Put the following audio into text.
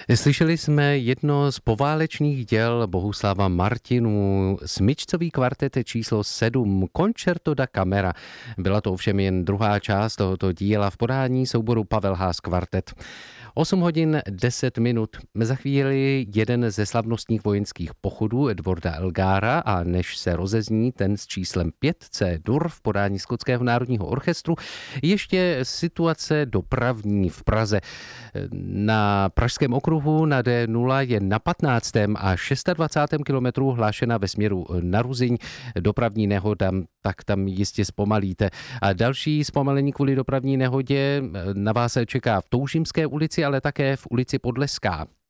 Slyšeli jsme jedno z poválečných děl Bohuslava Martinů, smyčcový kvartet číslo 7, Concerto da Camera. Byla to ovšem jen druhá část tohoto díla v podání souboru Pavel Haas kvartet. 8 hodin 10 minut. Za chvíli jeden ze slavnostních vojenských pochodů Edwarda Elgara a než se rozezní ten s číslem 5 C-dur v podání Skotského národního orchestru, ještě situace dopravní v Praze. Na Pražském okruhu na D0 je na 15. a 26. kilometru hlášena ve směru na Ruzyň dopravní nehoda, tak tam jistě zpomalíte. A další zpomalení kvůli dopravní nehodě na vás čeká v Toužimské ulici, ale také v ulici Podleská.